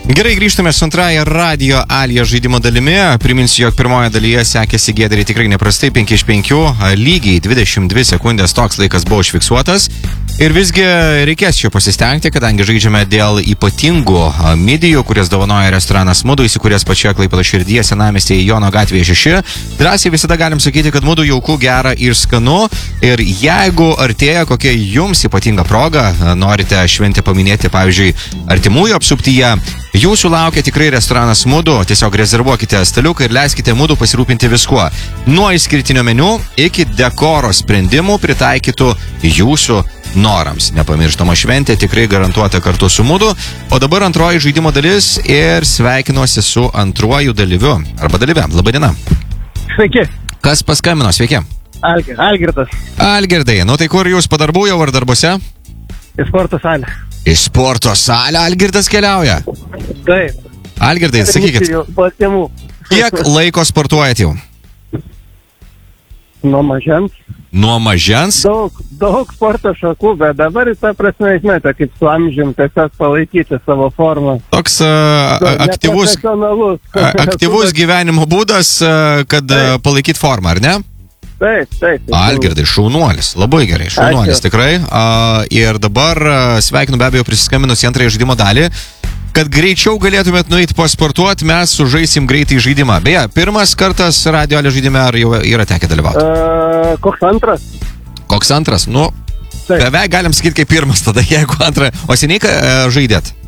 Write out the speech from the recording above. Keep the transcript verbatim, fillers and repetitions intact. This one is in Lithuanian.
Gerai, grįžtame su antrąją Radio Alija žaidimo dalimi. Priminsiu, jog pirmoje dalyje sekėsi Giedriui tikrai neprastai, penki iš penkių, lygiai dvidešimt dvi sekundės toks laikas buvo užfiksuotas. Ir visgi reikės čia pasistengti, kadangi žaidžiame dėl ypatingų midijų, kurias dovanoja restoranas Mudu, įsikūręs pačioje Klaipėdos širdyje, senamiestyje Jono gatvėje šeši. Drąsiai visada galim sakyti, kad Mudu jauku, gera ir skanu. Ir jeigu artėja kokia jums ypatinga proga, norite šventę paminėti, pavyzdžiui, artimųjų apsuptyje, jūsų laukia tikrai restoranas Mudu. Tiesiog rezervuokite staliuką ir leiskite Mudu pasirūpinti viskuo. Nuo išskirtinio meniu iki dekoro sprendimų pritaikytų jūsų norams. Nepamirštama šventė tikrai garantuota kartu su Mudu. O dabar antroji žaidimo dalis ir sveikinuosi su antruoju dalyviu. Arba dalyve. Labadiena. Sveiki. Kas paskambino? Sveiki. Algir, Algirdas. Algirdai, nu tai kur jūs po darbų jau ar darbuose? Į sporto salę. Į sporto salę Algirdas keliauja. Taip. Algirdai, sakykit, Po tėmų. kiek laiko sportuojat jau? Nuo mažens. Nuo mažens? Daug, daug sporto šakų, bet dabar į tą prasme, žinote, kaip su amžium tiesiog palaikyti savo formą. Toks uh, aktyvus, Neprofesionalus. a- aktyvus gyvenimo būdas, uh, kad uh, palaikyt formą, ar ne? Taip, taip. Algirdai, šaunuolis, labai gerai, šaunuolis Ačiū. tikrai. Uh, ir dabar uh, sveikinu be abejo prisiskambinus į antrąją žaidimo dalį. Kad greičiau galėtumėt nueiti pasportuoti, mes sužaisim greitai žaidimą. Beje, pirmas kartas Radio Alija žaidime, ar jau yra tekę dalyvauti? Uh, koks antras? Koks antras? Nu, Taip. beveik galim sakyti kaip pirmas tada, jeigu antrą. O seniai uh, žaidėt?